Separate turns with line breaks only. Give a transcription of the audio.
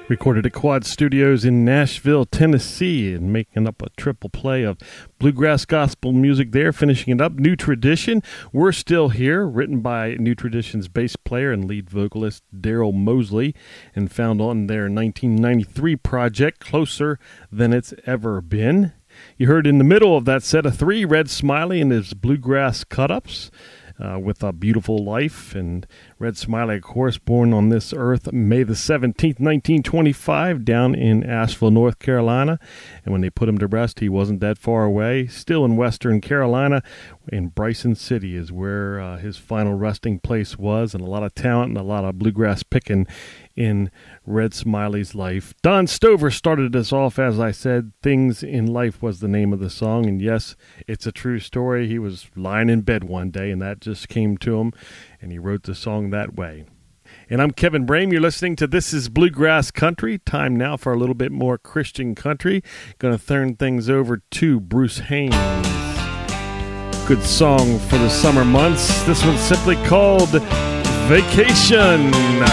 Recorded at Quad Studios in Nashville, Tennessee, and making up a triple play of bluegrass gospel music there, finishing it up. New Tradition, We're Still Here, written by New Tradition's bass player and lead vocalist Daryl Mosley, and found on their 1993 project, Closer Than It's Ever Been. You heard in the middle of that set of three, Red Smiley and his bluegrass cut-ups, with A Beautiful Life. And Red Smiley, of course, born on this earth May the 17th, 1925, down in Asheville, North Carolina. And when they put him to rest, he wasn't that far away. Still in Western Carolina, in Bryson City is where his final resting place was. And a lot of talent and a lot of bluegrass picking in Red Smiley's life. Don Stover started us off, as I said. Things in Life was the name of the song, and yes, it's a true story. He was lying in bed one day, and that just came to him, and he wrote the song that way. And I'm Kevin Brame. You're listening to This is Bluegrass Country. Time now for a little bit more Christian country. Going to turn things over to Bruce Haynes. Good song for the summer months. This one's simply called Vacation.